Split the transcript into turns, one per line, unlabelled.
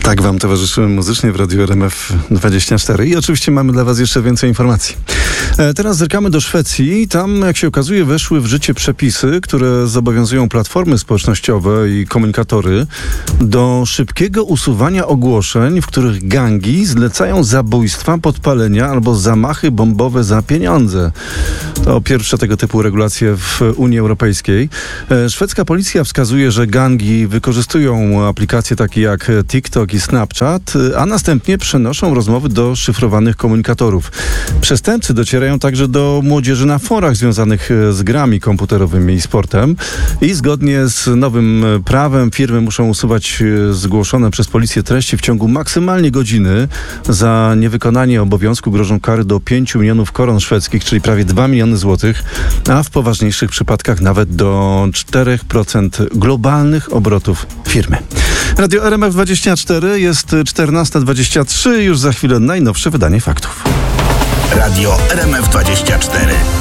Tak wam towarzyszymy muzycznie w Radiu RMF24 i oczywiście mamy dla was jeszcze więcej informacji. Teraz zerkamy do Szwecji. Tam, jak się okazuje, weszły w życie przepisy, które zobowiązują platformy społecznościowe i komunikatory do szybkiego usuwania ogłoszeń, w których gangi zlecają zabójstwa, podpalenia albo zamachy bombowe za pieniądze. To pierwsze tego typu regulacje w Unii Europejskiej. Szwedzka policja wskazuje, że gangi wykorzystują aplikacje takie jak TikTok i Snapchat, a następnie przenoszą rozmowy do szyfrowanych komunikatorów. Przestępcy docierają także do młodzieży na forach związanych z grami komputerowymi i sportem i zgodnie z nowym prawem firmy muszą usuwać zgłoszone przez policję treści w ciągu maksymalnie godziny. Za niewykonanie obowiązku grożą kary do 5 milionów koron szwedzkich, czyli prawie 2 miliony złotych, a w poważniejszych przypadkach nawet do 4% globalnych obrotów firmy. Radio RMF24 jest 14:23, już za chwilę najnowsze wydanie faktów.
Radio RMF24.